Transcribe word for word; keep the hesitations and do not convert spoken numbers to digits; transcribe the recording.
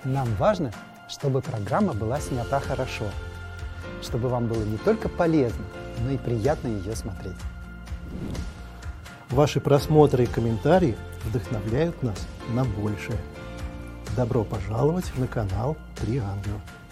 Нам важно, чтобы программа была снята хорошо, чтобы вам было не только полезно, но и приятно ее смотреть. Ваши просмотры и комментарии вдохновляют нас на большее. Добро пожаловать на канал «Три ангела».